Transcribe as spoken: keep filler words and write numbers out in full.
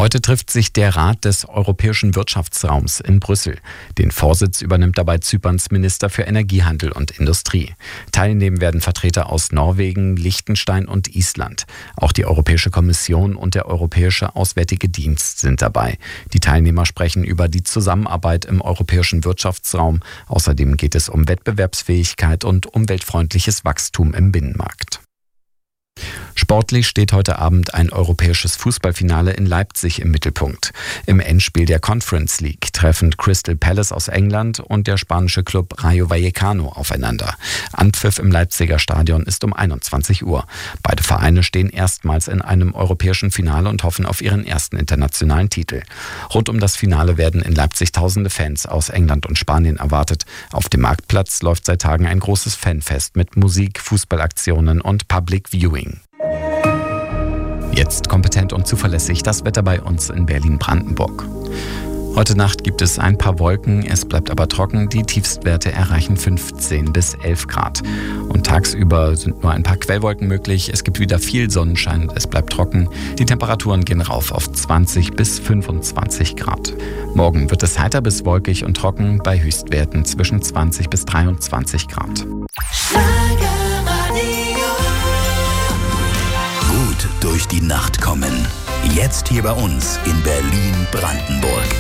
Heute trifft sich der Rat des Europäischen Wirtschaftsraums in Brüssel. Den Vorsitz übernimmt dabei Zyperns Minister für Energiehandel und Industrie. Teilnehmen werden Vertreter aus Norwegen, Liechtenstein und Island. Auch die Europäische Kommission und der Europäische Auswärtige Dienst sind dabei. Die Teilnehmer sprechen über die Zusammenarbeit im europäischen Wirtschaftsraum. Außerdem geht es um Wettbewerbsfähigkeit und umweltfreundliches Wachstum im Binnenmarkt. Sportlich steht heute Abend ein europäisches Fußballfinale in Leipzig im Mittelpunkt. Im Endspiel der Conference League treffen Crystal Palace aus England und der spanische Club Rayo Vallecano aufeinander. Anpfiff im Leipziger Stadion ist um einundzwanzig Uhr. Beide Vereine stehen erstmals in einem europäischen Finale und hoffen auf ihren ersten internationalen Titel. Rund um das Finale werden in Leipzig tausende Fans aus England und Spanien erwartet. Auf dem Marktplatz läuft seit Tagen ein großes Fanfest mit Musik, Fußballaktionen und Public Viewing. Jetzt kompetent und zuverlässig das Wetter bei uns in Berlin-Brandenburg. Heute Nacht gibt es ein paar Wolken, es bleibt aber trocken. Die Tiefstwerte erreichen fünfzehn bis elf Grad. Und tagsüber sind nur ein paar Quellwolken möglich. Es gibt wieder viel Sonnenschein, es bleibt trocken. Die Temperaturen gehen rauf auf zwanzig bis fünfundzwanzig Grad. Morgen wird es heiter bis wolkig und trocken bei Höchstwerten zwischen zwanzig bis dreiundzwanzig Grad. Gut durch die Nacht kommen. Jetzt hier bei uns in Berlin-Brandenburg.